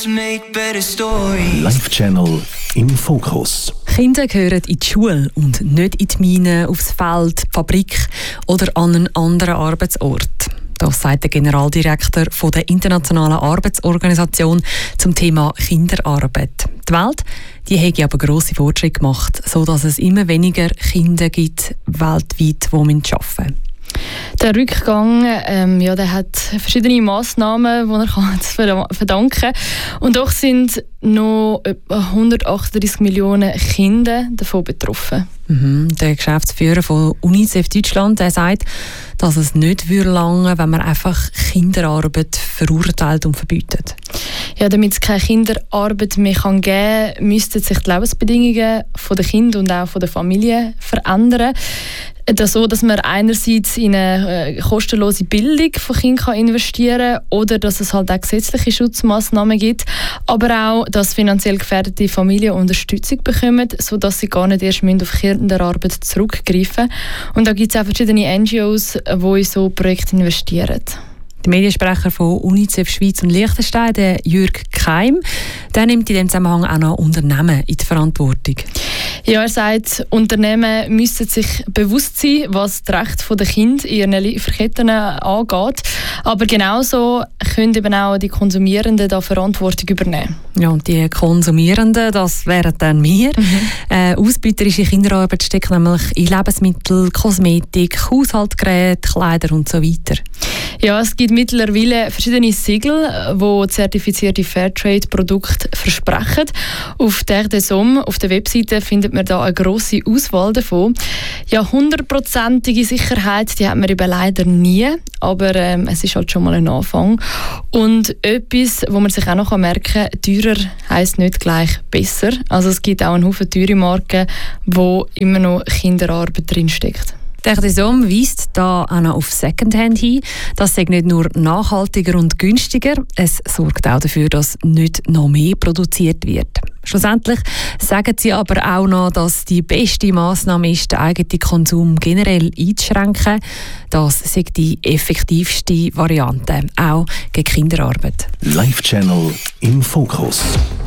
Live Channel im Fokus. Kinder gehören in die Schule und nicht in die Mine, aufs Feld, die Fabrik oder an einen anderen Arbeitsort. Das sagt der Generaldirektor von der Internationalen Arbeitsorganisation zum Thema Kinderarbeit. Die Welt hat aber grosse Fortschritte gemacht, sodass es immer weniger Kinder gibt weltweit, die arbeiten müssen. Der Rückgang der hat verschiedene Massnahmen, die er verdanken kann. Und doch sind noch etwa 138 Millionen Kinder davon betroffen. Der Geschäftsführer von UNICEF Deutschland sagt, dass es nicht lange, wenn man einfach Kinderarbeit verurteilt und verbietet. Ja, damit es keine Kinderarbeit mehr geben kann, müssten sich die Lebensbedingungen der Kinder und auch der Familie verändern. So, dass man einerseits in eine kostenlose Bildung von Kindern investieren kann oder dass es halt auch gesetzliche Schutzmaßnahmen gibt, aber auch, dass finanziell gefährdete Familien Unterstützung bekommen, sodass sie gar nicht erst auf Kinderarbeit zurückgreifen müssen. Und da gibt es auch verschiedene NGOs, die in so Projekte investieren. Der Mediensprecher von UNICEF Schweiz und Liechtenstein, der Jürg Keim, der nimmt in diesem Zusammenhang auch noch Unternehmen in die Verantwortung. Ja, er sagt, Unternehmen müssen sich bewusst sein, was die Rechte der Kinder in ihren Lieferketten angeht. Aber genauso können eben auch die Konsumierenden da Verantwortung übernehmen. Ja, und die Konsumierenden, das wären dann wir. Ausbeuterische Kinderarbeit steckt nämlich in Lebensmittel, Kosmetik, Haushaltsgeräte, Kleider und so weiter. Ja, es gibt mittlerweile verschiedene Siegel, die zertifizierte Fairtrade-Produkte versprechen. Auf der DESOM, auf der Webseite, findet man da eine grosse Auswahl davon. Ja, 100%ige Sicherheit, die hat man eben leider nie, aber es ist halt schon mal ein Anfang. Und etwas, wo man sich auch noch merken kann, teurer heisst nicht gleich besser. Also es gibt auch einen Haufen teure Marken, wo immer noch Kinderarbeit drinsteckt. Der DESOM weist da auch noch auf Secondhand hin. Das sei nicht nur nachhaltiger und günstiger, es sorgt auch dafür, dass nicht noch mehr produziert wird. Schlussendlich sagen sie aber auch noch, dass die beste Massnahme ist, den eigenen Konsum generell einzuschränken. Das sei die effektivste Variante, auch gegen Kinderarbeit. Live Channel im Fokus.